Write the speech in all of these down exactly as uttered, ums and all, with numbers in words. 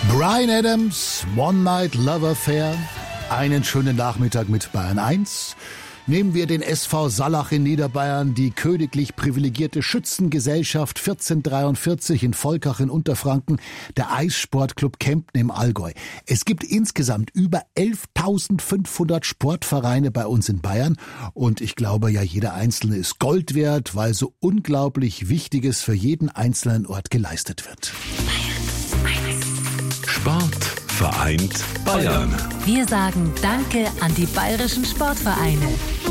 Bryan Adams, One Night Love Affair. Einen schönen Nachmittag mit Bayern eins. Nehmen wir den S V Sallach in Niederbayern, die königlich privilegierte Schützengesellschaft vierzehnhundertdreiundvierzig in Volkach in Unterfranken, der Eissportclub Kempten im Allgäu. Es gibt insgesamt über elftausendfünfhundert Sportvereine bei uns in Bayern und ich glaube ja, jeder einzelne ist Gold wert, weil so unglaublich Wichtiges für jeden einzelnen Ort geleistet wird. Sport vereint Bayern. Wir sagen Danke an die bayerischen Sportvereine.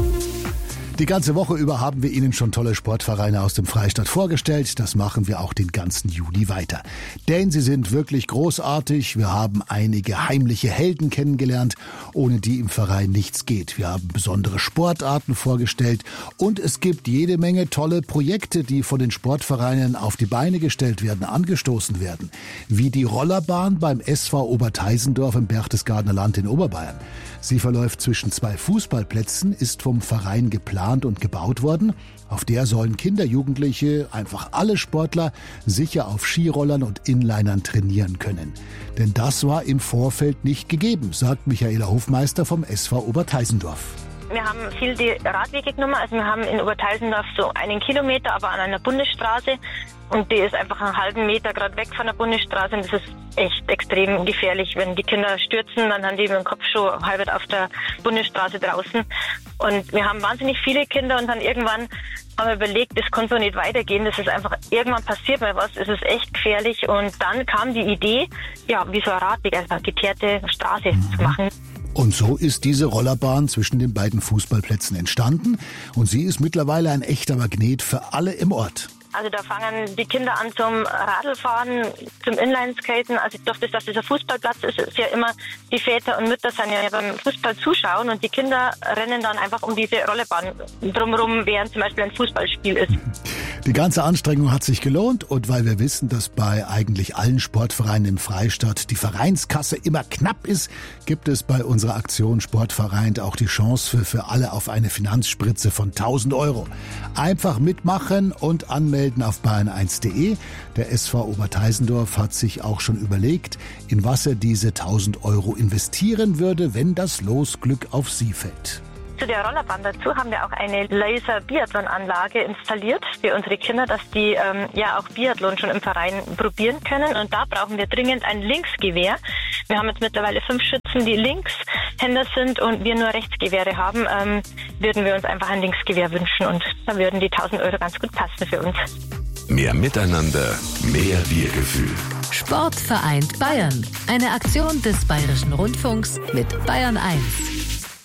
Die ganze Woche über haben wir Ihnen schon tolle Sportvereine aus dem Freistaat vorgestellt. Das machen wir auch den ganzen Juli weiter. Denn sie sind wirklich großartig. Wir haben einige heimliche Helden kennengelernt, ohne die im Verein nichts geht. Wir haben besondere Sportarten vorgestellt und es gibt jede Menge tolle Projekte, die von den Sportvereinen auf die Beine gestellt werden, angestoßen werden. Wie die Rollerbahn beim S V Oberteisendorf im Berchtesgadener Land in Oberbayern. Sie verläuft zwischen zwei Fußballplätzen, ist vom Verein geplant und gebaut worden. Auf der sollen Kinder, Jugendliche, einfach alle Sportler sicher auf Skirollern und Inlinern trainieren können. Denn das war im Vorfeld nicht gegeben, sagt Michaela Hofmeister vom S V Oberteisendorf. Wir haben viel die Radwege genommen, also wir haben in Oberteisendorf so einen Kilometer, aber an einer Bundesstraße. Und die ist einfach einen halben Meter gerade weg von der Bundesstraße und das ist echt extrem gefährlich. Wenn die Kinder stürzen, dann haben die mit dem Kopf schon halb auf der Bundesstraße draußen. Und wir haben wahnsinnig viele Kinder und dann irgendwann haben wir überlegt, das kann so nicht weitergehen. Das ist einfach, irgendwann passiert mal was, es ist echt gefährlich. Und dann kam die Idee, ja, wie so ein Radweg, also eine geteerte Straße mhm. zu machen. Und so ist diese Rollerbahn zwischen den beiden Fußballplätzen entstanden. Und sie ist mittlerweile ein echter Magnet für alle im Ort. Also da fangen die Kinder an zum Radlfahren, zum Inlineskaten. Also durch das, dass das ein Fußballplatz ist, ist ja immer, die Väter und Mütter sind ja beim Fußball zuschauen und die Kinder rennen dann einfach um diese Rollebahn drumherum, während zum Beispiel ein Fußballspiel ist. Die ganze Anstrengung hat sich gelohnt und weil wir wissen, dass bei eigentlich allen Sportvereinen im Freistaat die Vereinskasse immer knapp ist, gibt es bei unserer Aktion Sportverein auch die Chance für, für alle auf eine Finanzspritze von tausend Euro. Einfach mitmachen und anmelden auf bayern eins punkt de. Der S V Oberteisendorf hat sich auch schon überlegt, in was er diese tausend Euro investieren würde, wenn das Losglück auf sie fällt. Zu der Rollerbahn dazu haben wir auch eine Laser-Biathlon-Anlage installiert für unsere Kinder, dass die ähm, ja auch Biathlon schon im Verein probieren können. Und da brauchen wir dringend ein Linksgewehr. Wir haben jetzt mittlerweile fünf Schützen, die Linkshänder sind und wir nur Rechtsgewehre haben. Ähm, würden wir uns einfach ein Linksgewehr wünschen und da würden die tausend Euro ganz gut passen für uns. Mehr Miteinander, mehr Wir-Gefühl. Sport vereint Bayern. Eine Aktion des Bayerischen Rundfunks mit Bayern eins.